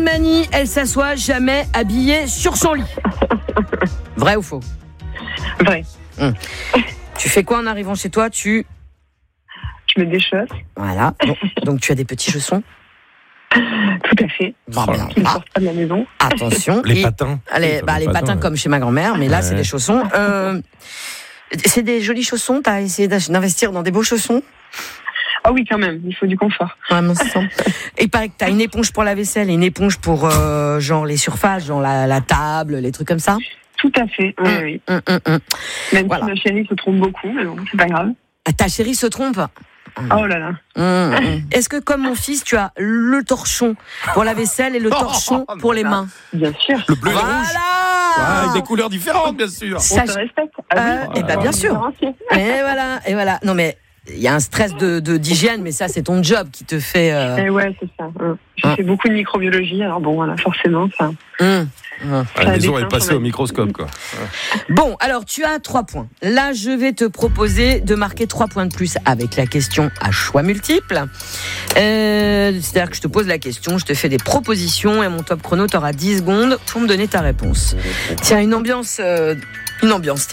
Mani, elle s'assoit jamais habillée sur son lit. Vrai ou faux? Vrai. Tu fais quoi en arrivant chez toi? Je mets des choses. Voilà. Donc tu as des petits chaussons? Tout à fait. Bon, ben, Qui ne sortent pas de la maison. attention. Les patins. Les patins comme chez ma grand-mère, mais là, c'est des chaussons. C'est des jolis chaussons. T'as essayé d'investir dans des beaux chaussons? Ah oui, quand même. Il faut du confort. Ouais, mon sang. Et il paraît que t'as une éponge pour la vaisselle et une éponge pour genre les surfaces, genre la table, les trucs comme ça. Tout à fait. Oui. Même si ma chérie se trompe beaucoup, mais bon, c'est pas grave. Ta chérie se trompe? Oh là là. Est-ce que, comme mon fils, tu as le torchon pour la vaisselle et le torchon pour les mains? Bien sûr. Le bleu et le rouge. Voilà. Avec des couleurs différentes, bien sûr. On se respecte. Et ben bien sûr. Et voilà. Non mais il y a un stress d'hygiène, mais ça c'est ton job qui te fait. Et ouais, c'est ça. J'ai fait beaucoup de microbiologie, alors bon, voilà, forcément, ça. La maison est passée au microscope, quoi. Bon, alors tu as 3 points. Là, je vais te proposer de marquer 3 points de plus avec la question à choix multiples. C'est-à-dire que je te pose la question, je te fais des propositions et mon top chrono, t'auras 10 secondes pour me donner ta réponse. Tiens, une ambiance